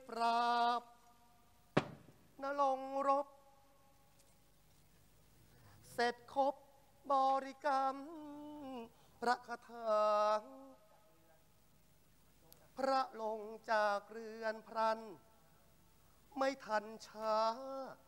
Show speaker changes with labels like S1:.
S1: ปราบนรงค์รบเสร็จครบบริกรรมพระคาถาพระลงจากเรือนพรันไม่ทันช้า